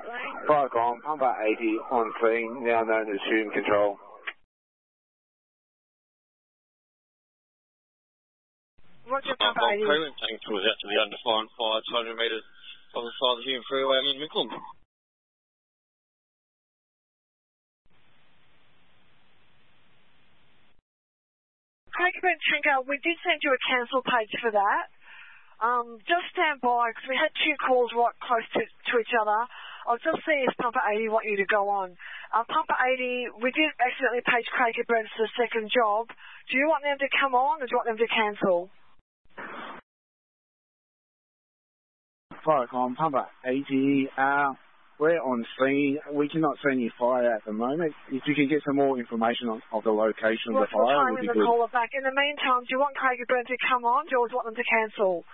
Viacom, Pumper 80 on scene, now known as Hume Control. Roger, Pumper 80. Cleveland tank was out to the undefined fire, 200 metres on the side of the Hume Freeway in Mickleham. Craigieburn Tanker, we did send you a cancel page for that. Just stand by, because we had two calls right close to each other. I'll just see if Pumper 80 want you to go on. Pumper 80, we did accidentally page Craigieburn for the second job. Do you want them to come on, or do you want them to cancel? Viacom, Pumper 80, we're on scene. We cannot see any fire at the moment. If you can get some more information of the location of the fire, would be good. Call it back. In the meantime, do you want Craigieburn to come on, or do you want them to cancel?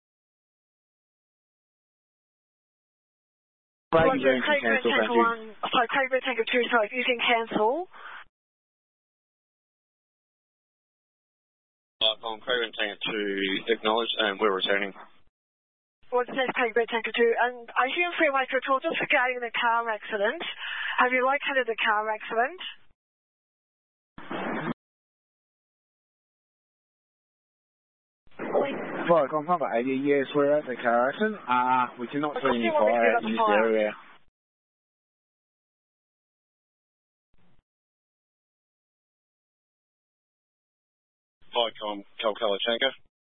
Craigieburn can cancel, thank you. Sorry, Craigieburn Tanker 2, sorry, if you can cancel. On Craigieburn Tanker 2 acknowledged, and we're returning. What's the next Craigieburn Tanker 2? And I hear Freeway Control just regarding the car accident. Have you located the car accident? Viacom, Pumper 80, yes, we're at the car accident. We cannot see any fire in this area. Viacom, Calcala Tanker.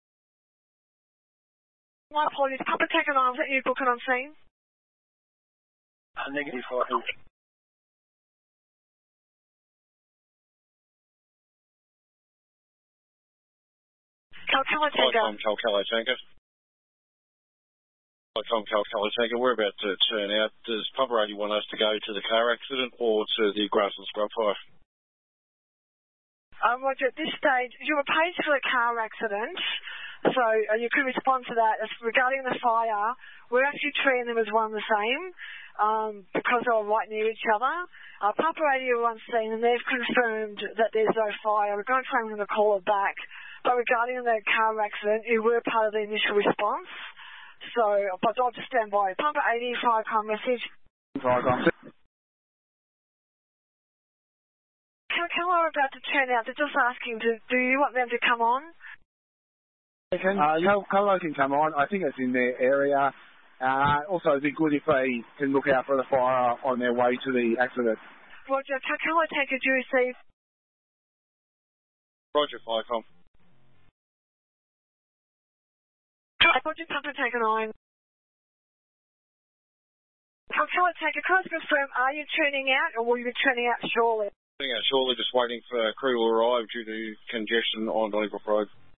My apologies. Pumper Tanker 9, was that you booking on scene? Negative, Viacom. Calcala Tanker. Viacom, Calcala Tanker. Viacom, Calcala Tanker. We're about to turn out. Does Pumper 80 want us to go to the car accident or to the grass and scrub fire? Roger, at this stage, you were paid for the car accident, so you could respond to that. As regarding the fire, we're actually treating them as one and the same because they were right near each other. Pumper 80 are on scene and they've confirmed that there's no fire. We're going to try and we're going to call it back. But regarding the car accident, you were part of the initial response. So, but I'll just stand by. Pumper 80, Viacom message. Viacom. Calcala are about to turn out. They're just asking, do you want them to come on? Calcala can come on. I think it's in their area. Also, it'd be good if they can look out for the fire on their way to the accident. Roger, Calcala take a due receive. Roger, Viacom. Roger, Pumper take a 9. Calcala take a, can I confirm, are you turning out or will you be turning out shortly? Turning out shortly, just waiting for crew to arrive due to congestion on Donnybrook Road.